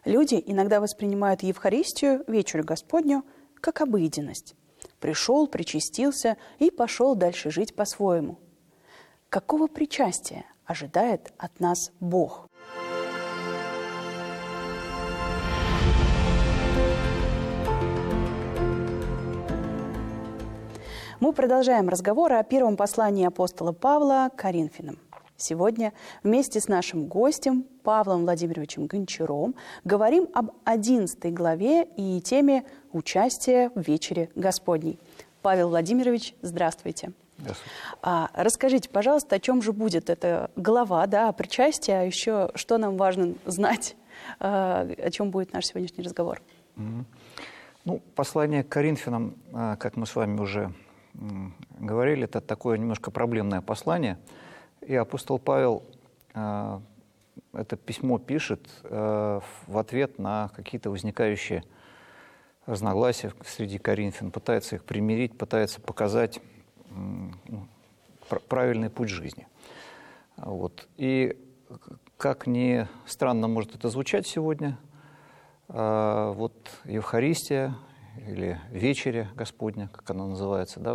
Люди иногда воспринимают Евхаристию, вечерю Господню, как обыденность. Пришел, причастился и пошел дальше жить по-своему. Какого причастия ожидает от нас Бог? Мы продолжаем разговор о первом послании апостола Павла к Коринфянам. Сегодня вместе с нашим гостем Павлом Владимировичем Гончаром говорим об 11 главе и теме «Участие в вечере Господней». Павел Владимирович, здравствуйте. Здравствуйте. Расскажите, пожалуйста, о чем же будет эта глава, о причастии, а еще что нам важно знать, о чем будет наш сегодняшний разговор? Послание к Коринфянам, как мы с вами уже говорили, это такое немножко проблемное послание. И апостол Павел это письмо пишет в ответ на какие-то возникающие разногласия среди коринфян, пытается их примирить, пытается показать правильный путь жизни. И как ни странно может это звучать сегодня, Евхаристия или вечеря Господня, как она называется,